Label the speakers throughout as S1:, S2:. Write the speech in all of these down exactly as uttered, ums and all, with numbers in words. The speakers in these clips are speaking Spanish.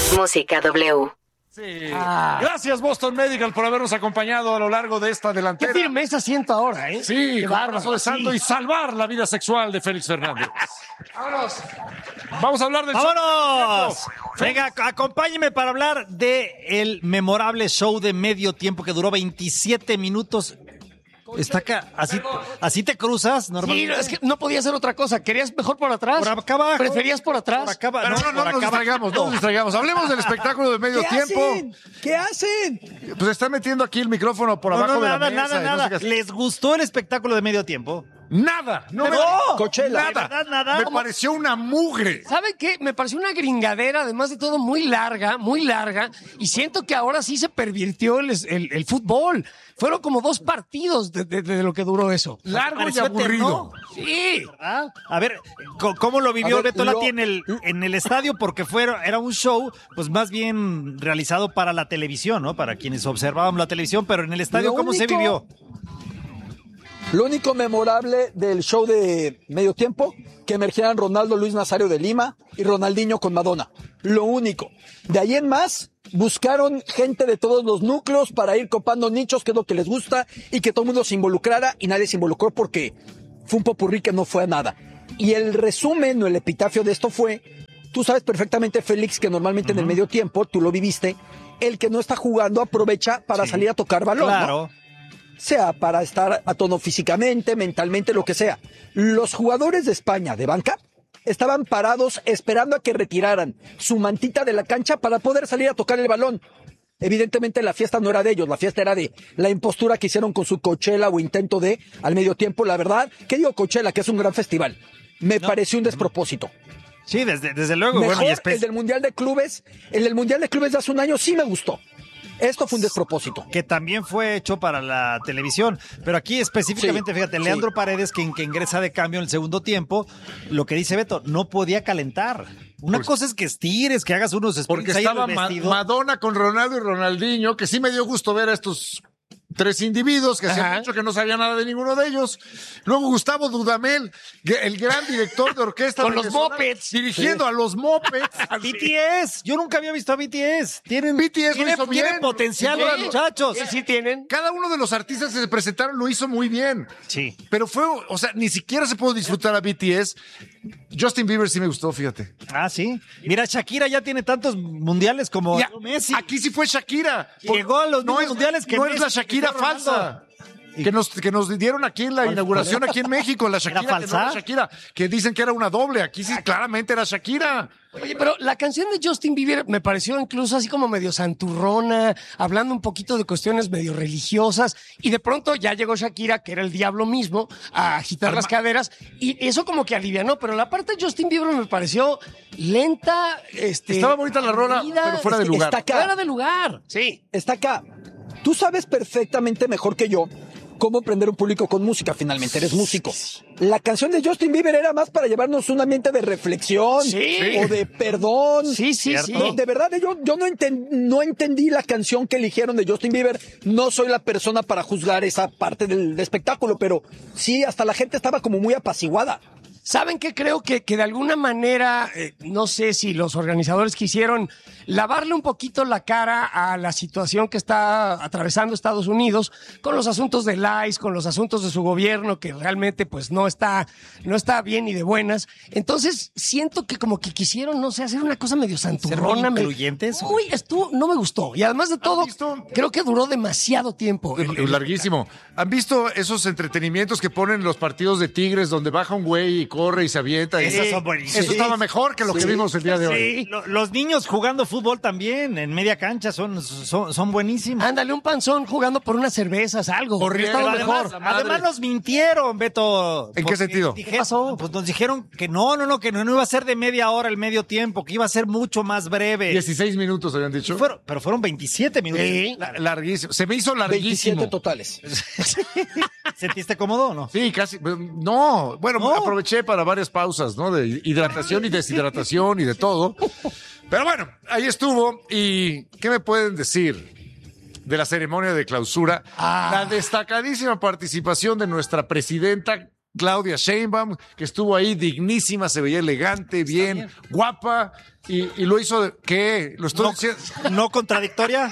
S1: Música W.
S2: Sí.
S3: Ah.
S2: Gracias, Boston Medical, por habernos acompañado a lo largo de esta delantera.
S3: Qué firmeza siento ahora, ¿eh?
S2: Sí,
S3: Qué
S2: con
S3: bárbaro.
S2: brazo de santo
S3: Sí.
S2: y salvar la vida sexual de Félix Fernández. Vámonos. Vamos a hablar del
S4: ¡Vámonos!
S2: show.
S4: Venga, acompáñeme para hablar de el memorable show de medio tiempo que duró veintisiete minutos. Está acá, así, así te cruzas
S3: Sí,
S4: normalmente.
S3: no, es que no podía hacer otra cosa. ¿Querías mejor por atrás?
S4: Por acá abajo.
S3: ¿Preferías por atrás?
S4: Por acá,
S2: Pero
S4: no,
S2: no, no,
S4: por
S2: nos
S4: acá
S2: distraigamos, no
S4: abajo.
S2: nos distraigamos. Hablemos del espectáculo de medio
S5: ¿Qué
S2: tiempo.
S5: hacen? ¿Qué hacen?
S2: Pues está metiendo aquí el micrófono por
S4: No,
S2: abajo
S4: no,
S2: de la
S4: nada,
S2: mesa.
S4: nada,
S2: y no
S4: nada.
S2: sé qué hacer.
S4: ¿Les gustó el espectáculo de medio tiempo?
S2: Nada. No me,
S4: ¡No!
S5: Coachella.
S2: nada.
S4: ¿De verdad, nada?
S2: Me pareció una mugre.
S3: ¿Sabe qué? Me pareció una gringadera, además de todo, muy larga, muy larga, y siento que ahora sí se pervirtió el, el, el fútbol. Fueron como dos partidos de, de, de lo que duró eso.
S2: Largo y
S4: pareció
S2: aburrido.
S3: Sí.
S4: ¿Ah? A ver, co- ¿cómo lo vivió
S5: A ver,
S4: Beto Lati
S5: lo-
S4: en el, en el estadio? Porque fue, era un show, pues más bien realizado para la televisión, ¿no? Para quienes observábamos la televisión, pero en el estadio,
S5: Lo
S4: ¿cómo se
S5: único-
S4: vivió?
S5: Lo único memorable del show de medio tiempo, que emergieran Ronaldo Luis Nazario de Lima y Ronaldinho con Madonna. Lo único. De ahí en más, buscaron gente de todos los núcleos para ir copando nichos, que es lo que les gusta, y que todo el mundo se involucrara, y nadie se involucró porque fue un popurrí que no fue a nada. Y el resumen o el epitafio de esto fue, tú sabes perfectamente, Félix, que normalmente en el medio tiempo, tú lo viviste, el que no está jugando aprovecha para
S4: Sí.
S5: salir a tocar balón, ¿no?
S4: Claro.
S5: Sea para estar a tono físicamente, mentalmente, lo que sea. Los jugadores de España de banca estaban parados esperando a que retiraran su mantita de la cancha para poder salir a tocar el balón. Evidentemente la fiesta no era de ellos, la fiesta era de la impostura que hicieron con su Coachella o intento de al medio tiempo. La verdad, ¿qué digo Coachella? Que es un gran festival. Me pareció un despropósito.
S4: Sí, desde, desde luego.
S5: Mejor
S4: Bueno, y espe-
S5: el del Mundial de Clubes, el del Mundial de Clubes de hace un año sí me gustó. Esto fue un despropósito.
S4: que también fue hecho para la televisión. Pero aquí específicamente,
S5: Sí,
S4: fíjate,
S5: sí.
S4: Leandro Paredes, que, que ingresa de cambio en el segundo tiempo, lo que dice Beto, no podía calentar. Una cosa es que estires, que hagas unos sprints
S2: Porque
S4: ahí en
S2: estaba
S4: el
S2: Ma-
S4: vestidor.
S2: Madonna con Ronaldo y Ronaldinho, que sí me dio gusto ver a estos tres individuos que hacían
S3: Ajá.
S2: mucho que no sabía nada de ninguno de ellos. Luego Gustavo Dudamel, que- el gran director de orquesta.
S3: Con los
S2: venezolano,
S3: mopeds.
S2: Dirigiendo a los mopeds.
S4: B T S, yo nunca había visto a B T S. Tienen,
S2: B T S lo
S4: tiene,
S2: hizo
S4: tiene
S2: bien.
S4: potencial
S2: Sí.
S4: los muchachos.
S3: Sí, sí tienen.
S2: Cada uno de los artistas que se presentaron lo hizo muy bien.
S4: Sí.
S2: Pero fue, o sea, ni siquiera se pudo disfrutar a B T S. Justin Bieber sí me gustó, fíjate.
S4: Ah, sí. Mira, Shakira ya tiene tantos mundiales como
S2: Y a-
S4: Messi.
S2: Aquí sí fue Shakira.
S4: Llegó a los
S2: no
S4: mismos
S2: es,
S4: mundiales que
S2: no
S4: Messi,
S2: es la Shakira
S4: Cristiano Ronaldo.
S2: falsa. Que nos, que nos dieron aquí en la inauguración aquí en México, la Shakira, que no
S4: falsa?
S2: era Shakira, que dicen que era una doble, aquí sí claramente era Shakira.
S3: Oye, pero la canción de Justin Bieber me pareció incluso así como medio santurrona, hablando un poquito de cuestiones medio religiosas, y de pronto ya llegó Shakira, que era el diablo mismo, a agitar las caderas, y eso como que alivianó, pero la parte de Justin Bieber me pareció lenta, este...
S2: Estaba bonita la rola,
S3: aburrida,
S2: pero fuera de
S5: Es que
S2: lugar.
S5: está acá.
S3: Fuera de lugar, sí.
S5: Está acá. Tú sabes perfectamente mejor que yo cómo prender un público con música, finalmente eres músico. La canción de Justin Bieber era más para llevarnos un ambiente de reflexión
S3: Sí.
S5: o de perdón.
S3: Sí, sí,
S4: ¿Cierto?
S3: sí.
S5: No, de verdad, yo, yo no, enten- no entendí la canción que eligieron de Justin Bieber. No soy la persona para juzgar esa parte del, del espectáculo, pero sí, hasta la gente estaba como muy apaciguada.
S3: ¿Saben qué? Creo que, que de alguna manera, eh, no sé si los organizadores quisieron lavarle un poquito la cara a la situación que está atravesando Estados Unidos con los asuntos del ICE, con los asuntos de su gobierno, que realmente pues no está, no está bien ni de buenas. Entonces, siento que como que quisieron, no sé, hacer una cosa medio santurrona.
S4: muy
S3: me-
S4: incluyentes.
S3: Muy, estuvo, no me gustó. Y además de todo,
S2: visto?
S3: creo que duró demasiado tiempo. el- el-
S2: Larguísimo. ¿Han visto esos entretenimientos que ponen los partidos de Tigres donde baja un güey y corre y se avienta?
S4: Esos
S2: Y-
S4: son buenísimos.
S2: Eso estaba mejor que lo que vimos el día de hoy.
S3: Sí.
S4: Lo- Los niños jugando fútbol también en media cancha son, son, son buenísimos.
S3: Ándale, un panzón jugando por unas cervezas, algo.
S2: Corriendo,
S3: Estaba
S4: Pero
S3: mejor.
S4: además, además nos mintieron, Beto.
S2: ¿En qué
S4: Porque
S2: sentido?
S4: dije-
S3: ¿Qué pasó?
S4: Pues nos dijeron que no, no, no, que no, no iba a ser de media hora el medio tiempo, que iba a ser mucho más breve.
S2: dieciséis minutos habían
S4: Y
S2: dicho.
S4: fueron- pero fueron veintisiete minutos.
S3: Sí.
S2: La- Larguísimo. Se me hizo
S5: veintisiete
S2: larguísimo.
S5: totales.
S4: ¿Sentiste cómodo o no?
S2: Sí, casi. No, bueno,
S4: No.
S2: aproveché para varias pausas, ¿no? De hidratación y deshidratación y de todo. Pero bueno, ahí estuvo. ¿Y qué me pueden decir de la ceremonia de clausura?
S3: Ah.
S2: La destacadísima participación de nuestra presidenta, Claudia Sheinbaum, que estuvo ahí dignísima, se veía elegante, bien, bien. guapa, y, y lo hizo, de, ¿qué? Lo estoy
S4: no,
S2: diciendo.
S4: ¿No contradictoria?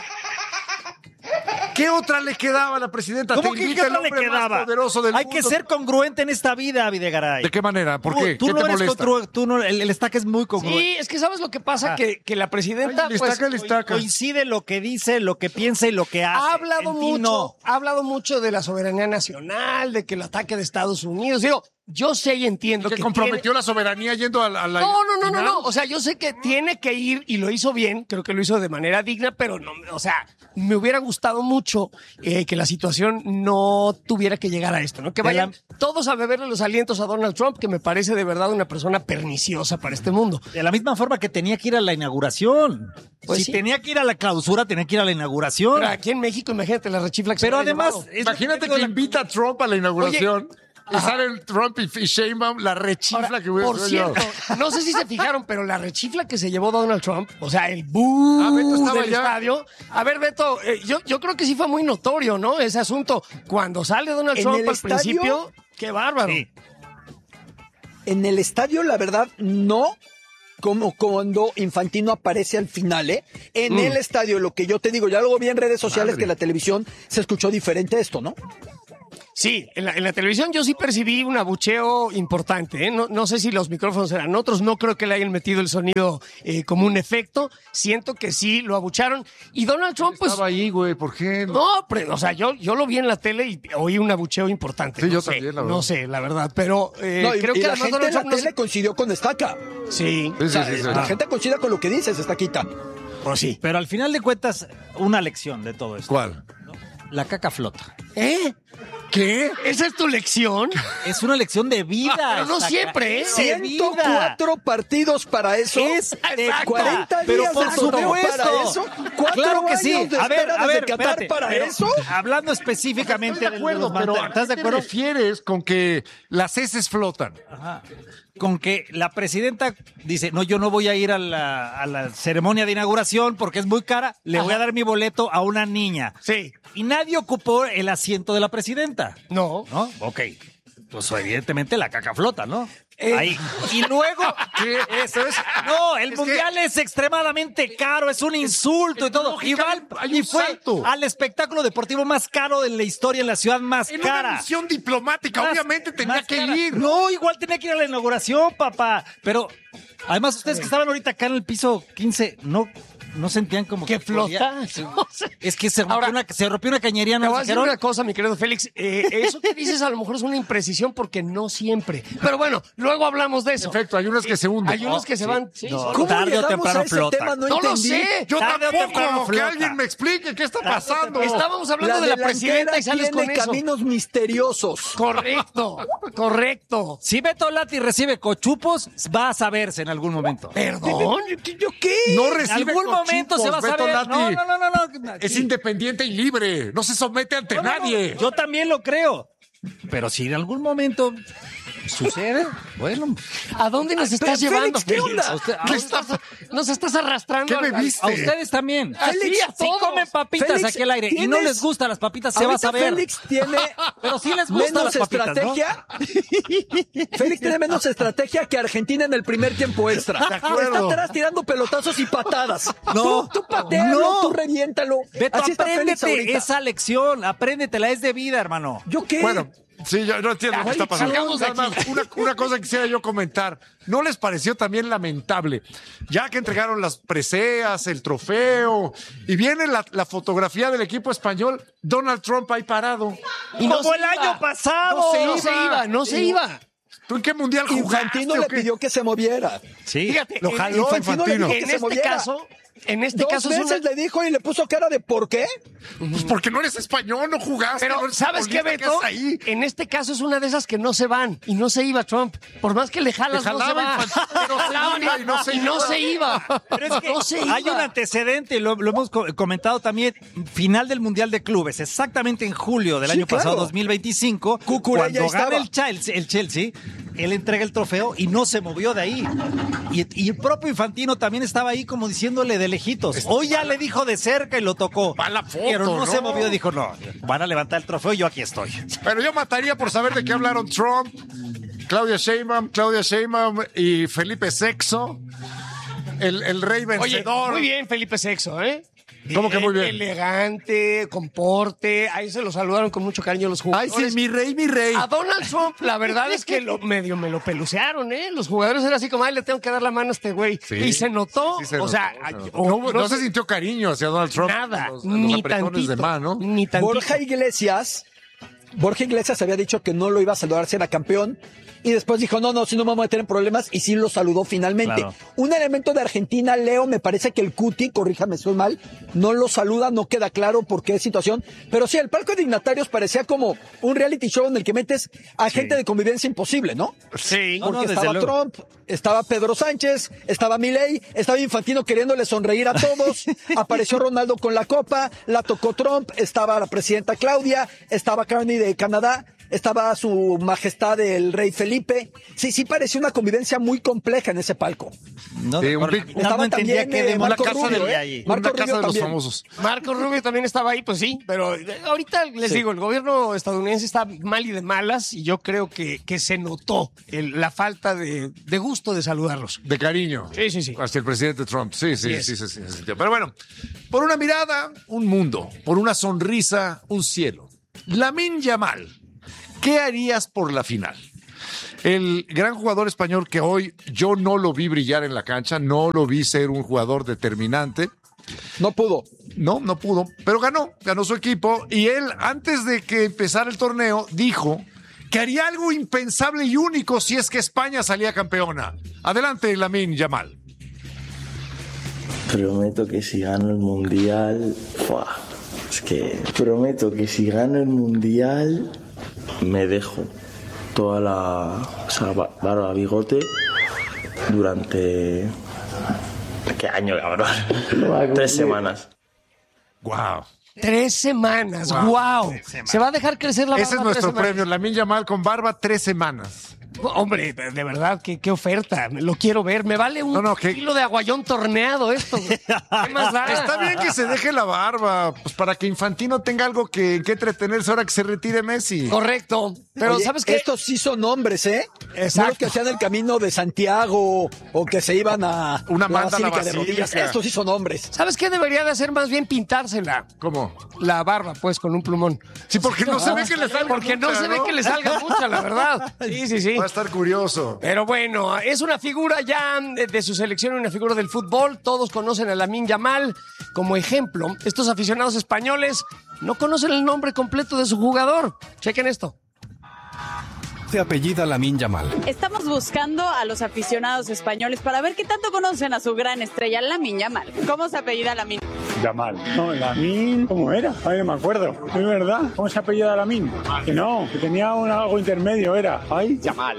S2: ¿Qué otra le quedaba a la presidenta?
S4: ¿Cómo
S2: Te
S4: que
S2: invita
S4: qué
S2: el
S4: otra le
S2: hombre más
S4: quedaba?
S2: poderoso del
S4: Hay
S2: mundo.
S4: que ser congruente en esta vida, Videgaray.
S2: ¿De qué manera? ¿Por
S4: Tú-
S2: qué?
S4: Tú
S2: ¿Qué
S4: no
S2: te
S4: eres
S2: molesta?
S4: contru- tú no, el, el estaca es muy congruente.
S3: Sí, es que ¿sabes lo que pasa?
S4: Ah.
S3: Que, que la presidenta,
S2: Ay, el
S3: pues,
S2: estaca, el estaca.
S4: Coincide lo que dice, lo que piensa y lo que hace.
S3: ha hablado
S4: En ti
S3: mucho,
S4: no.
S3: ha hablado mucho de la soberanía nacional, de que el ataque de Estados Unidos. Digo, yo sé y entiendo
S2: Que
S3: que
S2: comprometió
S3: tiene-
S2: la soberanía yendo a la... a la
S3: No, no, no, no,
S2: final.
S3: no. O sea, yo sé que tiene que ir y lo hizo bien, creo que lo hizo de manera digna, pero no, o sea, me hubiera gustado mucho eh, que la situación no tuviera que llegar a esto, ¿no? Que
S4: De
S3: vayan
S4: la-
S3: todos a beberle los alientos a Donald Trump, que me parece de verdad una persona perniciosa para este mundo.
S4: De la misma forma que tenía que ir a la inauguración.
S3: Pues
S4: si
S3: sí.
S4: tenía que ir a la clausura, tenía que ir a la inauguración.
S3: Pero aquí en México, imagínate la rechifla que se
S4: Pero
S3: hubiera
S4: además,
S3: llevado.
S4: es lo
S2: Imagínate
S4: te digo,
S2: que
S4: la-
S2: invita a Trump a la inauguración y sale Trump y y Sheinbaum, la rechifla
S3: Ahora,
S2: que hubiera
S3: por
S2: sido
S3: cierto,
S2: yo.
S3: no sé si se fijaron, pero la rechifla que se llevó Donald Trump, o sea, el bú
S2: Ah, Beto estaba
S3: del
S2: allá.
S3: estadio. A ver, Beto, eh, yo, yo creo que sí fue muy notorio, ¿no? Ese asunto. Cuando sale Donald
S5: ¿En
S3: Trump
S5: el
S3: al
S5: estadio?
S3: principio, qué bárbaro.
S4: Sí.
S5: En el estadio, la verdad, no como cuando Infantino aparece al final, ¿eh? En
S3: Mm.
S5: el estadio, lo que yo te digo, ya luego vi en redes sociales
S2: Madre.
S5: que en la televisión se escuchó diferente esto, ¿no?
S3: Sí, en la, en la televisión yo sí percibí un abucheo importante. ¿eh? No, no sé si los micrófonos eran otros, no creo que le hayan metido el sonido eh, como un efecto. Siento que sí lo abucharon. Y Donald Trump, pues.
S2: Estaba ahí, güey, ¿por qué?
S3: No, pero, o sea, yo, yo lo vi en la tele y oí un abucheo importante.
S2: Sí,
S3: no
S2: yo
S3: sé,
S2: también, la verdad.
S3: No sé, la verdad, pero eh,
S5: No, y,
S3: creo
S5: y
S3: que
S5: la
S3: además
S5: gente
S3: Donald
S5: en la
S3: Trump no
S5: tele
S3: se-
S5: coincidió con Estaca.
S3: Sí,
S2: Sí,
S5: O sea,
S2: sí, sí, sí.
S5: la
S2: Ah.
S5: gente coincide con lo que dices, Estaquita.
S3: pues sí.
S4: Pero al final de cuentas, una lección de todo esto.
S2: ¿Cuál?
S4: La caca flota.
S3: ¿Eh?
S2: ¿Qué?
S3: ¿Esa es tu lección?
S4: Es una lección de vida.
S3: Ah, pero no
S4: esta
S3: siempre, ¿eh?
S4: ca- de
S5: ciento
S4: vida.
S5: cuatro partidos para eso.
S4: Es de
S3: Exacto.
S5: cuarenta
S4: pero
S5: días
S4: por
S5: de torneo
S4: supuesto.
S5: para eso. Cuatro
S4: Claro que
S5: años
S4: sí.
S5: de
S4: A ver,
S5: espera
S4: a
S5: desde
S4: ver,
S5: Qatar
S4: espérate,
S5: para
S4: pero
S5: eso.
S4: Hablando específicamente
S2: Estoy de
S4: de
S2: acuerdo,
S4: los
S2: pero
S4: manta-
S2: ¿a
S4: ¿estás de
S2: qué te
S4: acuerdo?
S2: refieres con que las heces flotan?
S4: Ajá. Con que la presidenta dice, no, yo no voy a ir a la, a la ceremonia de inauguración porque es muy cara, le voy a dar mi boleto a una niña.
S3: Sí.
S4: Y nadie ocupó el asiento de la presidenta.
S3: No.
S4: ¿No? Ok. Pues evidentemente la caca flota, ¿no?
S3: Eh.
S4: Ahí. Y luego,
S2: ¿Qué?
S4: eso es. No, el
S2: Es
S4: mundial es extremadamente caro, es un insulto y todo. Y, va al-
S2: hay
S4: y
S2: un
S4: fue
S2: salto.
S4: al espectáculo deportivo más caro de la historia en la ciudad más
S2: En una
S4: cara.
S2: misión diplomática,
S4: Más-
S2: obviamente tenía
S4: más
S2: que
S4: cara.
S2: ir.
S4: No, igual tenía que ir a la inauguración, papá. Pero además ustedes que estaban ahorita acá en el piso quince, no, no sentían como
S3: ¿Qué
S4: que podía-
S3: flota? No sé.
S4: Es que se rompió,
S3: Ahora,
S4: una, se rompió una cañería,
S3: Te
S4: ¿no?
S3: voy a decir
S4: ¿Dijeron?
S3: una cosa, mi querido Félix. Eh, eso que dices a lo mejor es una imprecisión porque no siempre. Pero bueno, luego hablamos de eso.
S2: Perfecto, hay unas que se hunden.
S3: Hay unos que se van. Sí,
S4: No.
S3: son-
S5: ¿Cómo
S4: Tarde o
S5: llegamos
S4: temprano
S5: a ese
S4: flota.
S5: tema? No,
S3: No lo
S5: entendí.
S3: sé.
S2: Yo
S4: Tarde o temprano
S2: tampoco, que
S4: flota.
S2: alguien me explique qué está pasando.
S3: Estábamos hablando de la
S5: delantera
S3: presidenta y sales
S5: tiene
S3: con eso.
S5: caminos misteriosos.
S3: Correcto, correcto.
S4: Si Beto Lati recibe cochupos, va a saberse en algún momento.
S3: Perdón.
S5: ¿Yo qué?
S2: No
S4: En
S2: recibe
S4: algún momento se va a
S2: cochupos, Beto
S4: saber.
S2: Lati.
S4: No, no, no, no, no.
S2: Es independiente y libre. No se somete ante
S4: No, no, no.
S2: nadie.
S4: Yo también lo creo. Pero si en algún momento sucede, bueno.
S3: ¿A dónde nos estás
S5: Félix,
S3: llevando,
S5: ¿qué
S3: Félix?
S5: onda?
S3: ¿A usted- a
S2: ¿Qué
S3: dónde estás- nos estás arrastrando.
S2: ¿Qué me
S3: al- al-
S2: viste?
S4: A ustedes también.
S3: Así,
S5: Félix,
S3: a
S4: Si
S3: todos.
S4: comen papitas
S5: Félix,
S4: aquí al aire y no
S5: tienes-
S4: les gustan las papitas, se va a
S5: Ahorita
S4: saber.
S5: Félix tiene
S4: Pero sí les gustan
S5: menos
S4: las papitas, ¿no?
S5: estrategia. Félix tiene menos estrategia que Argentina en el primer tiempo extra.
S2: acuerdo.
S5: Está atrás tirando pelotazos y patadas.
S4: No,
S5: tú, tú patealo,
S4: no.
S5: tú reviéntalo.
S4: Beto,
S5: Así está Félix
S4: apréndete
S5: ahorita.
S4: esa lección, apréndetela, es de vida, hermano.
S5: ¿Yo qué?
S2: Bueno, sí, yo no entiendo qué está pasando.
S3: salgamos de
S2: Nada más, una, una cosa que quisiera yo comentar. ¿No les pareció también lamentable? Ya que entregaron las preseas, el trofeo, y viene la, la fotografía del equipo español, Donald Trump ahí parado.
S3: Y no
S4: Como
S3: se
S4: el
S3: iba.
S4: año pasado.
S2: No se
S3: No se iba, no se iba.
S2: ¿Tú en qué mundial jugaste?
S5: Infantino
S2: o
S5: le
S2: qué?
S5: pidió que se moviera.
S4: Sí.
S3: Fíjate,
S2: Lo
S3: en-
S2: jaló
S5: Infantino le
S2: Infantino.
S5: dijo que
S3: En
S5: se
S3: este
S5: moviera.
S3: caso, en este
S5: Dos
S3: caso es
S5: veces
S3: una...
S5: le dijo y le puso cara de ¿por qué?
S2: Pues porque no eres español, no jugaste. no
S3: Pero,
S2: eres
S3: ¿sabes qué,
S2: futbolista,
S3: Beto?
S2: haces ahí?
S3: En este caso es una de esas que no se van y no se iba Trump. Por más que le jalas,
S2: Le
S3: no se
S2: jalaba
S3: va.
S2: Infantino, pero se
S3: Jalaban
S2: iba y no se
S3: y no
S2: iba.
S3: se iba.
S4: Pero es que
S3: no se iba.
S4: hay un antecedente, lo, lo hemos co- comentado también, final del Mundial de Clubes, exactamente en julio del
S5: Sí,
S4: año pasado,
S5: claro.
S4: dos mil veinticinco,
S5: Cucurella
S4: cuando gana
S5: estaba.
S4: el Chelsea, el Chelsea, él entrega el trofeo y no se movió de ahí. Y, y el propio Infantino también estaba ahí como diciéndole de lejitos. Hoy ya le dijo de cerca y lo tocó.
S2: Va la foto,
S4: pero no,
S2: ¿no?
S4: se movió, dijo, no, van a levantar el trofeo y yo aquí estoy.
S2: Pero yo mataría por saber de qué hablaron Trump, Claudia Sheinbaum, Claudia Sheinbaum y Felipe sexto, el, el rey
S3: Oye,
S2: vencedor.
S3: muy bien Felipe sexto, ¿eh?
S2: ¿Cómo que muy bien?
S3: Elegante, con porte. Ahí se lo saludaron con mucho cariño los
S2: Ay,
S3: jugadores.
S2: sí, mi rey, mi rey.
S3: A Donald Trump, la verdad es que lo, medio me lo pelucearon, ¿eh? Los jugadores eran así como, ay, le tengo que dar la mano a este güey.
S2: Sí.
S3: Y se notó.
S2: Sí, se
S3: o
S2: notó,
S3: sea,
S2: se notó.
S3: o-
S2: no,
S3: no
S2: no se
S3: sé-
S2: sintió cariño hacia Donald Trump.
S3: Nada,
S2: Los, los
S3: ni
S2: apretones
S3: tantito.
S2: de mano.
S3: Ni tantito.
S5: Borja Iglesias, Borja Iglesias había dicho que no lo iba a saludar si era campeón y después dijo, no, no, si no me voy a meter en problemas y sí lo saludó finalmente.
S4: Claro.
S5: Un elemento de Argentina, Leo, me parece que el Cuti, corríjame si estoy mal, no lo saluda, no queda claro por qué situación, pero sí, el palco de dignatarios parecía como un reality show en el que metes a gente de convivencia imposible, ¿no?
S3: Sí.
S4: No, no,
S5: Porque
S4: desde
S5: estaba
S4: luego.
S5: Trump, estaba Pedro Sánchez, estaba Milei, estaba Infantino queriéndole sonreír a todos, apareció Ronaldo con la copa, la tocó Trump, estaba la presidenta Claudia, estaba Carney de Canadá, estaba su majestad el rey Felipe. Sí, sí pareció una convivencia muy compleja en ese palco.
S4: No,
S2: Sí, un
S4: por-
S2: big-
S4: no,
S5: Estaba
S4: no entendía
S5: también,
S4: qué
S5: eh,
S4: demonios
S5: Marco
S2: Una casa,
S5: Rubio,
S2: de,
S5: ¿eh?
S4: ahí.
S5: Marco
S2: una casa
S5: Rubio
S2: de los
S5: también.
S2: famosos.
S3: Marco Rubio también estaba ahí, pues sí, pero eh, ahorita les
S5: Sí.
S3: digo, el gobierno estadounidense está mal y de malas y yo creo que, que se notó el- la falta de, de gusto de saludarlos.
S2: De cariño.
S3: Sí, sí, sí.
S2: Hacia el presidente Trump. Sí, sí,
S3: Así
S2: sí,
S3: es.
S2: sí, sí, se sintió. Pero bueno, por una mirada, un mundo. Por una sonrisa, un cielo. Lamine Yamal, ¿qué harías por la final? El gran jugador español que hoy yo no lo vi brillar en la cancha, no lo vi ser un jugador determinante.
S5: No pudo.
S2: No, no pudo, pero ganó, ganó su equipo y él, antes de que empezara el torneo, dijo que haría algo impensable y único si es que España salía campeona. Adelante, Lamine Yamal.
S1: Prometo que si gano el mundial, ¡fua! Es que prometo que si gano el mundial me dejo toda la, o sea, ba- barba, bigote durante ¿qué año, cabrón? Tres semanas.
S2: Wow.
S3: Tres semanas,
S2: Wow.
S3: wow. Se va a dejar crecer la barba.
S2: Ese es
S3: tres
S2: nuestro
S3: semanas.
S2: premio, Lamine Yamal con barba tres semanas.
S3: Hombre, de de verdad, qué, qué oferta. Lo quiero ver. Me vale un
S2: No, no, que-
S3: kilo de aguayón torneado esto. güey. ¿Qué más da?
S2: Está bien que se deje la barba, pues para que Infantino tenga algo que, que entretenerse ahora que se retire Messi.
S3: Correcto. Pero
S5: Oye,
S3: ¿sabes qué?
S5: estos sí son hombres, ¿eh?
S3: Exacto.
S5: No los que hacían el camino de Santiago o que se iban a
S2: Una manda a la
S5: Basílica de
S2: Basílica.
S5: Rodillas. Estos sí son hombres.
S3: ¿Sabes qué debería de hacer más bien pintársela?
S2: ¿Cómo?
S3: La barba, pues, con un plumón.
S2: Sí, porque no se ve que le salga
S3: Porque no
S2: mucha,
S3: se ve que le salga mucha, la verdad. Sí, sí, sí.
S2: Va a estar curioso.
S3: Pero bueno, es una figura ya de, de su selección, una figura del fútbol. Todos conocen a Lamine Yamal como ejemplo. Estos aficionados españoles no conocen el nombre completo de su jugador. Chequen esto.
S6: Se apellida Lamine Yamal.
S7: Estamos buscando a los aficionados españoles para ver qué tanto conocen a su gran estrella, Lamine Yamal. ¿Cómo se apellida Lamine?
S8: Yamal. No, Lamine, ¿cómo era? Ay, no me acuerdo. ¿Es verdad? ¿Cómo se apellida Lamine? Que no, que tenía un algo intermedio, era. Ay,
S9: Yamal.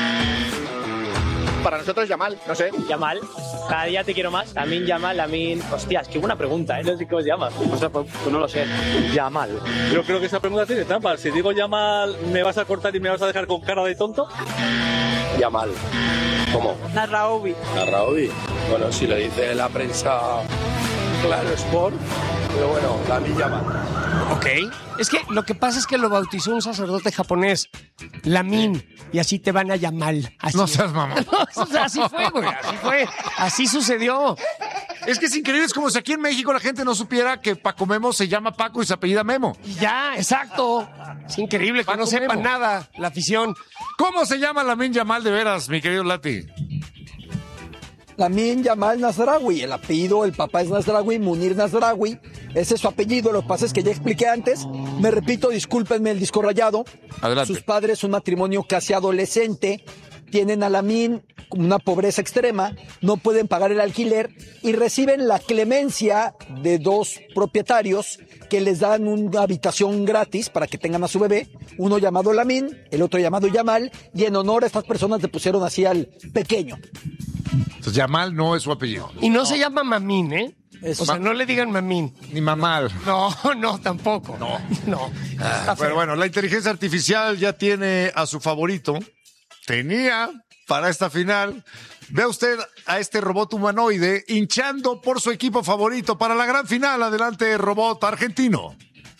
S9: Para nosotros, Yamal, no sé.
S10: Yamal, cada día te quiero más. Lamin, Yamal, Lamin. Hostias, qué buena pregunta, ¿eh? No sé cómo se llama. O sea, pues, pues no lo sé. Yamal.
S11: Yo creo que esa pregunta tiene trampa. Si digo Yamal, ¿me vas a cortar y me vas a dejar con cara de tonto?
S9: Yamal. ¿Cómo?
S7: Narraoui.
S9: Narraoui. Bueno, si lo dice la prensa Claro Sport, pero bueno, Lamine Yamal.
S3: Ok. Es que lo que pasa es que lo bautizó un sacerdote japonés, Lamine, y así te van a llamar. Así.
S2: No seas mamón.
S3: O sea, así fue, güey. Así fue. Así sucedió.
S2: Es que es increíble, es como si aquí en México la gente no supiera que Paco Memo se llama Paco y se apellida Memo.
S3: Y ya, exacto. Es increíble que
S2: Paco
S3: no sepan
S2: Memo.
S3: nada la afición.
S2: ¿Cómo se llama Lamine Yamal de veras, mi querido Lati?
S5: Lamine Yamal Nasraoui, el apellido, el papá es Nasraoui, Munir Nasraoui, ese es su apellido, lo que pasa es que ya expliqué antes, me repito, discúlpenme el disco rayado.
S2: Adelante.
S5: Sus padres, un matrimonio casi adolescente, tienen a Lamine con una pobreza extrema, no pueden pagar el alquiler y reciben la clemencia de dos propietarios que les dan una habitación gratis para que tengan a su bebé, uno llamado Lamine, el otro llamado Yamal, y en honor a estas personas le pusieron así al pequeño.
S2: Entonces, Yamal no es su apellido.
S3: Y no, se llama Mamín, ¿eh?
S5: Es
S3: o sea,
S5: ma-
S3: no le digan Mamín.
S2: Ni Mamal.
S3: No, no, tampoco. No. No. Está
S2: Pero
S3: feo.
S2: bueno, la inteligencia artificial ya tiene a su favorito. tenía para esta final. Vea usted a este robot humanoide hinchando por su equipo favorito para la gran final. Adelante, robot argentino.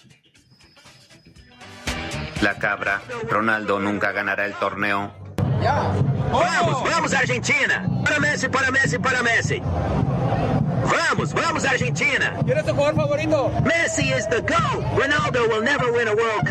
S12: La cabra, Ronaldo nunca ganará el torneo.
S13: Vamos, vamos Argentina. Para Messi, para Messi, para Messi. Vamos, vamos Argentina.
S5: ¿Quién es tu jugador favorito?
S13: Messi is the GOAT. Ronaldo will never win a World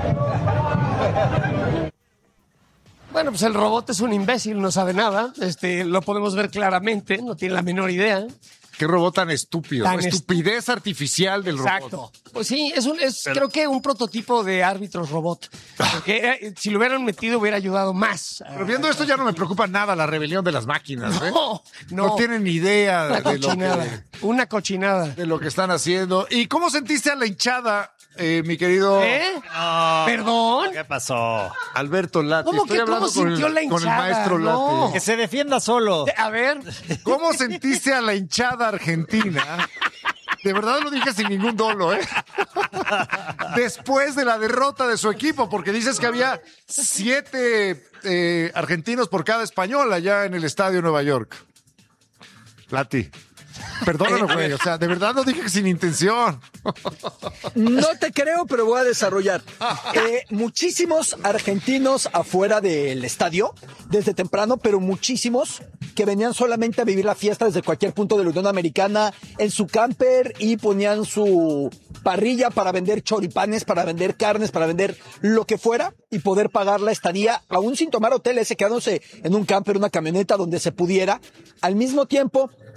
S13: Cup.
S3: Bueno, pues el robot es un imbécil, no sabe nada. Este, lo podemos ver claramente, no tiene la menor idea.
S2: Qué robot tan estúpido.
S3: Tan
S2: Estupidez artificial del robot.
S3: Exacto. Pues sí, es, un, es
S2: Pero-
S3: creo que un prototipo de árbitros robot. Porque eh, si lo hubieran metido hubiera ayudado más.
S2: Pero viendo esto ya no me preocupa nada la rebelión de las máquinas. ¿eh?
S3: No, no.
S2: No tienen ni idea
S3: Una
S2: de lo,
S3: cochinada.
S2: que,
S3: Una cochinada.
S2: de lo que están haciendo. ¿Y cómo sentiste a la hinchada, eh, mi querido
S3: ¿Eh? ¿Perdón?
S4: ¿Qué pasó?
S2: Alberto Lati?
S3: ¿Cómo
S2: Estoy
S3: que cómo
S2: hablando con el,
S3: sintió la
S2: con el
S3: hinchada?
S2: maestro
S3: No.
S2: Lati.
S4: Que se defienda solo.
S3: A ver.
S2: ¿Cómo sentiste a la hinchada argentina? De verdad lo dije sin ningún dolo, ¿eh? Después de la derrota de su equipo, porque dices que había siete eh, argentinos por cada español allá en el estadio de Nueva York. Lati, perdóname, güey. O sea, de verdad lo dije sin intención.
S5: No te creo, pero voy a desarrollar. Eh, muchísimos argentinos afuera del estadio, desde temprano, pero muchísimos que venían solamente a vivir la fiesta desde cualquier punto de la Unión Americana en su camper y ponían su parrilla para vender choripanes, para vender carnes, para vender lo que fuera y poder pagar la estadía, aún sin tomar hoteles, quedándose en un camper, una camioneta donde se pudiera. Al mismo tiempo,